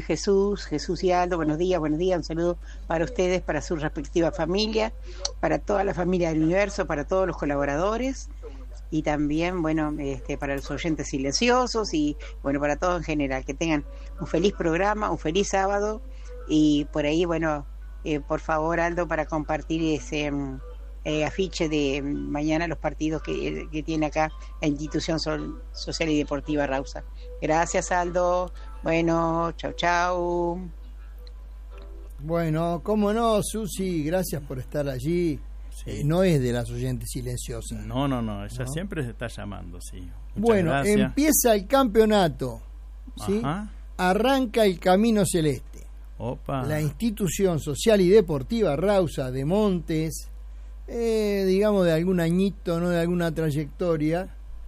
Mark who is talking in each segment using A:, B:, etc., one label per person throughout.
A: Jesús y Aldo, buenos días, un saludo para ustedes, para su respectiva familia, para toda la familia del universo, para todos los colaboradores y también, para los oyentes silenciosos y, para todos en general, que tengan un feliz programa, un feliz sábado y por ahí, por favor, Aldo, para compartir ese afiche de mañana los partidos que tiene acá la Institución Social y Deportiva Rausa. Gracias, Aldo. Bueno, chau.
B: Bueno, cómo no, Susi, gracias por estar allí. Sí. No es de las oyentes silenciosas.
C: No, ella siempre se está llamando, sí. Muchas
B: bueno,
C: gracias.
B: Empieza el campeonato, ¿sí? Ajá. Arranca el Camino Celeste.
C: Opa.
B: La Institución Social y Deportiva Rausa de Montes, digamos de algún añito, no de alguna trayectoria,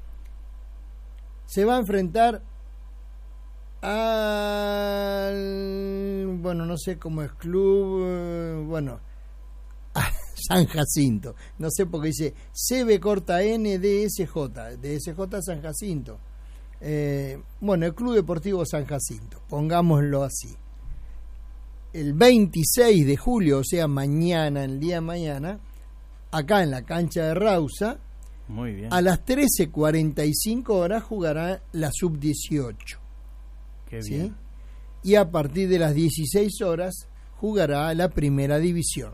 B: se va a enfrentar al, no sé cómo es, club, San Jacinto, no sé porque dice CB corta N DSJ San Jacinto, el Club Deportivo San Jacinto, pongámoslo así, el 26 de julio, o sea mañana, el día de mañana, acá en la cancha de Rausa.
C: Muy bien.
B: A las 13:45 horas jugará la sub-18.
C: Qué bien.
B: ¿Sí? Y a partir de las 16 horas jugará la primera división.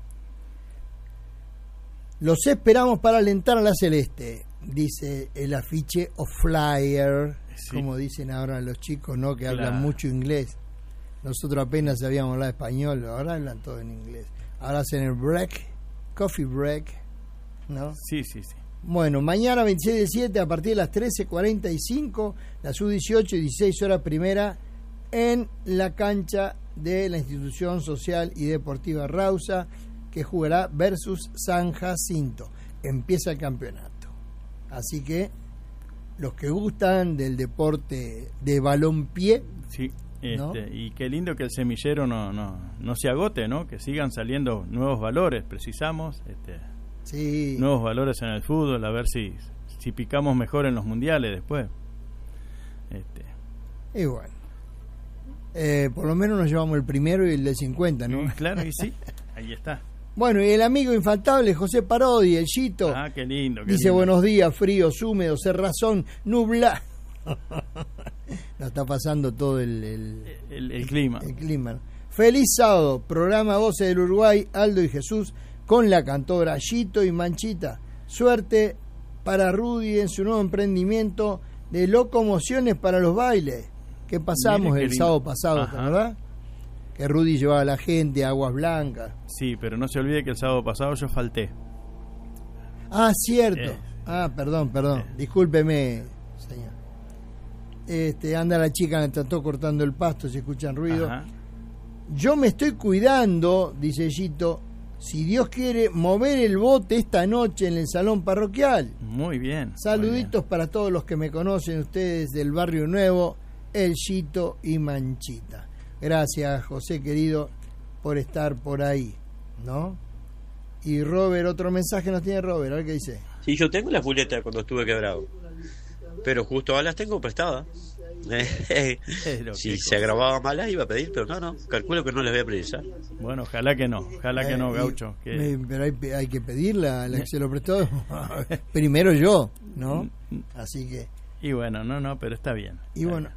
B: Los esperamos para alentar a la Celeste, dice el afiche o flyer, sí, como dicen ahora los chicos, ¿no? Que hablan mucho inglés. Nosotros apenas sabíamos hablar español, ahora hablan todo en inglés. Ahora hacen el coffee break, ¿no?
C: Sí.
B: Bueno, mañana 26/7 a partir de las 13:45, la sub-18 y 16 horas primera en la cancha de la Institución Social y Deportiva Rausa, que jugará versus San Jacinto. Empieza el campeonato. Así que los que gustan del deporte de balompié,
C: sí,
B: ¿no?
C: Y qué lindo que el semillero no se agote, ¿no? Que sigan saliendo nuevos valores, precisamos
B: sí,
C: nuevos valores en el fútbol, a ver si picamos mejor en los mundiales después.
B: Y bueno, por lo menos nos llevamos el primero y el del 50, ¿no?
C: Claro que sí, ahí está.
B: Bueno, y el amigo infaltable José Parodi, el Chito.
C: Ah, qué lindo.
B: Dice,
C: lindo.
B: Buenos días, fríos, húmedos, cerrazón, nubla. Nos está pasando todo el
C: clima.
B: El clima, ¿no? Feliz sábado, programa Voces del Uruguay, Aldo y Jesús, con la cantora Chito y Manchita. Suerte para Rudy en su nuevo emprendimiento de locomociones para los bailes, que pasamos el sábado pasado, ¿verdad? Que Rudy llevaba a la gente a Aguas Blancas.
C: Sí, pero no se olvide que el sábado pasado yo falté.
B: Ah, cierto. Perdón. Discúlpeme, señor. Anda la chica, le trató cortando el pasto, si escuchan ruido.
C: Ajá.
B: Yo me estoy cuidando, dice Gito, si Dios quiere, mover el bote esta noche en el salón parroquial.
C: Muy bien.
B: Saluditos para todos los que me conocen, ustedes del Barrio Nuevo, el Gito y Manchita. Gracias, José querido, por estar por ahí, ¿no? Y Robert, otro mensaje nos tiene Robert, a ver qué dice.
D: Sí, yo tengo las muletas cuando estuve quebrado, pero justo ahora las tengo prestadas. Si se agravaba mal las iba a pedir, pero no, calculo que no las voy a precisar.
C: Bueno, ojalá que no, Gaucho.
B: Pero hay que pedirla, la que se lo prestó primero yo, ¿no? Así que...
C: Y bueno, pero está bien.
B: Y bueno...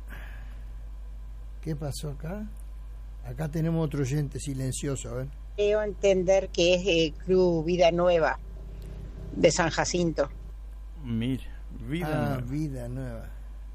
B: ¿Qué pasó acá? Acá tenemos otro oyente silencioso, a ver.
A: Creo entender que es el Club Vida Nueva de San Jacinto.
C: Mira,
B: Vida Nueva.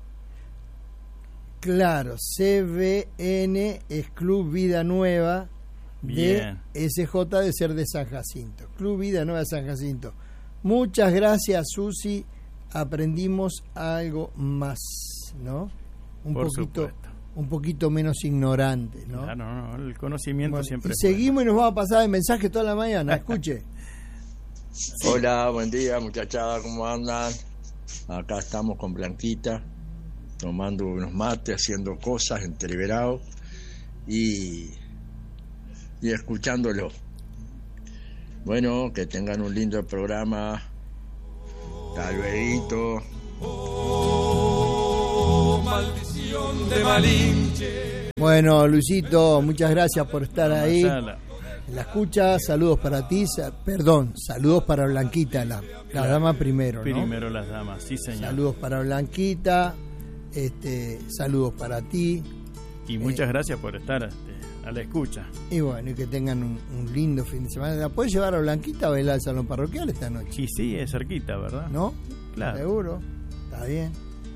B: Claro, CBN es Club Vida Nueva de SJ de ser de San Jacinto. Club Vida Nueva de San Jacinto. Muchas gracias, Susi. Aprendimos algo más, ¿no? Un poquito menos ignorante, ¿no?
C: Claro, el conocimiento siempre.
B: Y seguimos y nos vamos a pasar el mensaje toda la mañana. Escuche.
E: Hola, buen día, muchachada, ¿cómo andan? Acá estamos con Blanquita, tomando unos mates, haciendo cosas, entreverados y escuchándolo. Bueno, que tengan un lindo programa. Hasta luego.
F: Maldición de Malinche.
B: Bueno, Luisito, muchas gracias por estar ahí.
C: Sala.
B: En la escucha, saludos para ti, saludos para Blanquita, la dama primero, ¿no?
C: Primero las damas, sí señor.
B: Saludos para Blanquita, saludos para ti.
C: Y muchas gracias por estar a la escucha.
B: Y bueno, y que tengan un lindo fin de semana. ¿La puedes llevar a Blanquita a bailar al salón parroquial esta noche?
C: Y sí, es cerquita, ¿verdad?
B: ¿No?
C: Claro.
B: Seguro, está bien.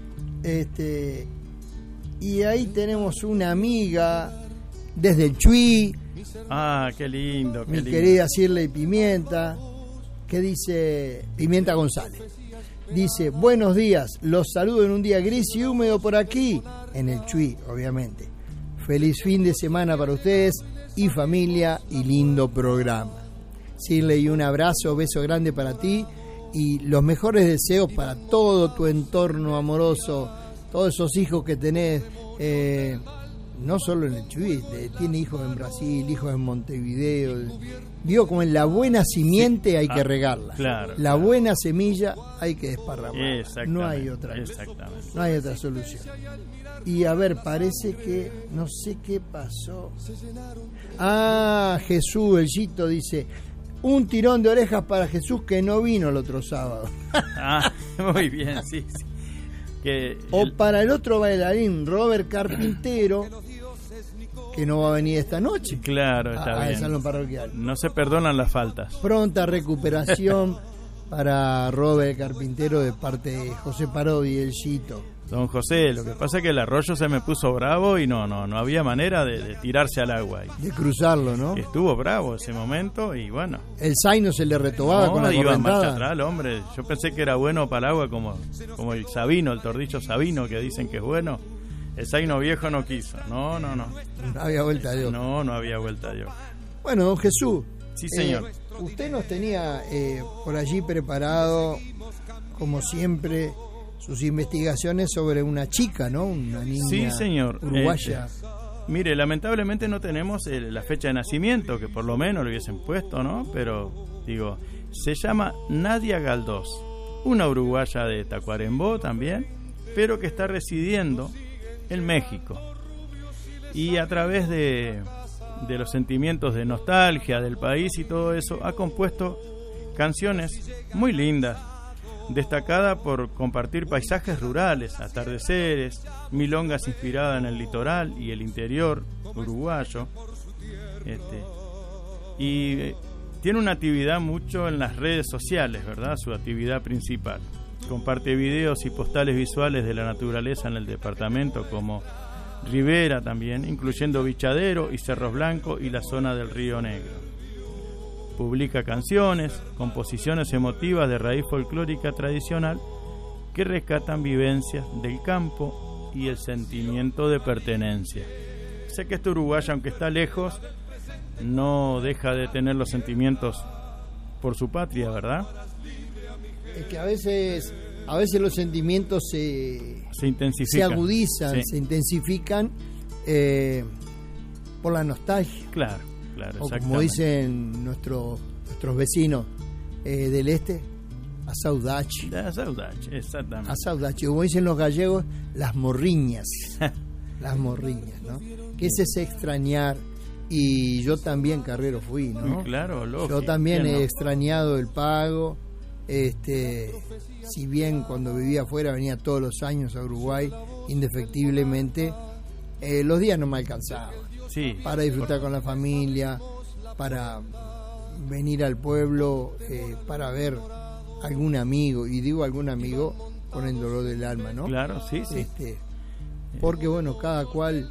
B: Y ahí tenemos una amiga desde el Chuy.
C: Ah, qué lindo, qué
B: Mi
C: lindo.
B: querida Shirley Pimienta, que dice, Pimienta González, dice, buenos días, los saludo en un día gris y húmedo por aquí, en el Chuy, obviamente. Feliz fin de semana para ustedes y familia y lindo programa. Shirley, un abrazo, beso grande para ti y los mejores deseos para todo tu entorno amoroso, todos esos hijos que tenés, no solo en el Chuy, tiene hijos en Brasil, hijos en Montevideo. Digo, como en la buena simiente hay que regarla.
C: Claro,
B: la buena semilla hay que desparramar.
C: Exactamente.
B: No hay otra.
C: Exactamente.
B: No hay otra solución. Y a ver, parece que no sé qué pasó. Ah, Jesús, el Gito dice, un tirón de orejas para Jesús que no vino el otro sábado.
C: Ah, muy bien, sí.
B: Para el otro bailarín, Robert Carpintero, que no va a venir esta noche.
C: Claro, está bien.
B: Al salón parroquial.
C: No se perdonan las faltas.
B: Pronta recuperación para Robert Carpintero de parte de José Parodi y el Gito.
C: Don José, lo que pasa es que el arroyo se me puso bravo y no había manera de tirarse al agua.
B: De cruzarlo, ¿no?
C: Estuvo bravo ese momento y bueno.
B: El Zaino se le retobaba con la
C: iba marcha
B: correntada.
C: atrás el hombre. Yo pensé que era bueno para el agua como el Sabino, el tordillo Sabino, que dicen que es bueno. El Zaino viejo no quiso. No.
B: No había vuelta de Dios.
C: No había vuelta de Dios.
B: Bueno, don Jesús.
C: Sí, señor.
B: Usted nos tenía por allí preparado, como siempre, sus investigaciones sobre una chica, ¿no? Una niña,
C: sí, señor,
B: uruguaya.
C: Mire, lamentablemente no tenemos la fecha de nacimiento, que por lo menos lo hubiesen puesto, ¿no? Pero, digo, se llama Nadia Galdós, una uruguaya de Tacuarembó también, pero que está residiendo en México. Y a través de los sentimientos de nostalgia del país y todo eso, ha compuesto canciones muy lindas, destacada por compartir paisajes rurales, atardeceres, milongas inspiradas en el litoral y el interior uruguayo. Y tiene una actividad mucho en las redes sociales, ¿verdad? Su actividad principal. Comparte videos y postales visuales de la naturaleza en el departamento como Rivera también, incluyendo Bichadero y Cerros Blancos y la zona del Río Negro. Publica canciones, composiciones emotivas de raíz folclórica tradicional que rescatan vivencias del campo y el sentimiento de pertenencia. Sé que este uruguayo, aunque está lejos, no deja de tener los sentimientos por su patria, ¿verdad?
B: Es que a veces los sentimientos se
C: intensifican,
B: se agudizan,
C: sí,
B: se intensifican por la nostalgia.
C: Claro,
B: o como dicen nuestros vecinos del este, a saudade.
C: A saudade, exactamente.
B: A saudade, como dicen los gallegos, las morriñas. Las morriñas, ¿no? Que ese es extrañar. Y yo también, Carrero, fui, ¿no?
C: Claro, lógico.
B: Yo también he extrañado el pago. Si bien cuando vivía afuera venía todos los años a Uruguay, indefectiblemente, los días no me alcanzaban.
C: Sí,
B: para disfrutar con la familia, para venir al pueblo, para ver algún amigo, y digo algún amigo con el dolor del alma, ¿no?
C: Claro, sí.
B: Porque bueno, cada cual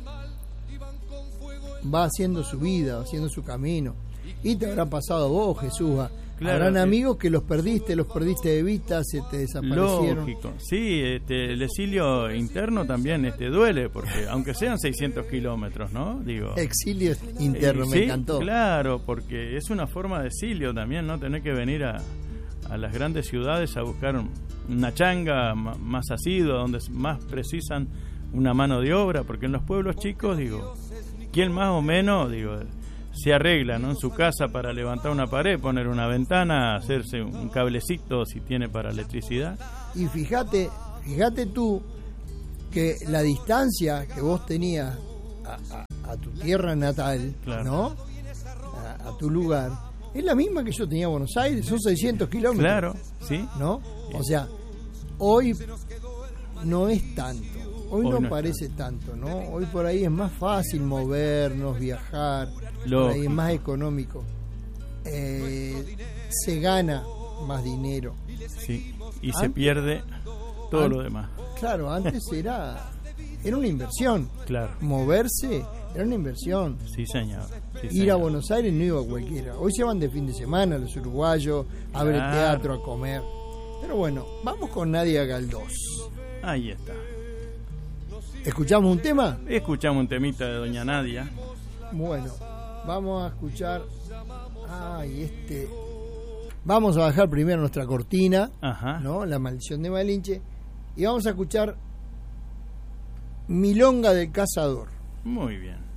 B: va haciendo su vida, haciendo su camino. Y te habrá pasado a vos, Jesús.
C: Claro,
B: habrán amigos que los perdiste de vista, se te desaparecieron.
C: Lógico, sí, el exilio interno también duele, porque aunque sean 600 kilómetros, ¿no? Digo,
B: exilio interno, me encantó.
C: Claro, porque es una forma de exilio también, ¿no? Tener que venir a las grandes ciudades a buscar una changa más asidua, donde más precisan una mano de obra, porque en los pueblos chicos, digo, ¿quién más o menos, digo, se arregla, ¿no? En su casa para levantar una pared, poner una ventana, hacerse un cablecito si tiene para electricidad?
B: Y fíjate tú que la distancia que vos tenías a tu tierra natal,
C: Claro.
B: ¿no? A tu lugar, es la misma que yo tenía a Buenos Aires, son 600 kilómetros.
C: Claro, sí.
B: ¿No? O sea, hoy no es tanto, hoy no
C: no es
B: parece tanto, ¿no? Hoy por ahí es más fácil movernos, viajar, por ahí es más económico. Se gana más dinero.
C: Sí. Y se pierde todo lo demás.
B: Claro, antes era una inversión.
C: Claro.
B: Moverse era una inversión.
C: Sí, señor. Sí,
B: Ir
C: señor.
B: a Buenos Aires no iba cualquiera. Hoy se van de fin de semana los uruguayos, a ver
C: Claro.
B: teatro, a comer. Pero bueno, vamos con Nadia Galdós.
C: Ahí está.
B: ¿Escuchamos un tema?
C: Escuchamos un temita de Doña Nadia.
B: Bueno, vamos a escuchar. Vamos a bajar primero nuestra cortina,
C: Ajá.
B: ¿no? La maldición de Malinche. Y vamos a escuchar Milonga del Cazador.
C: Muy bien.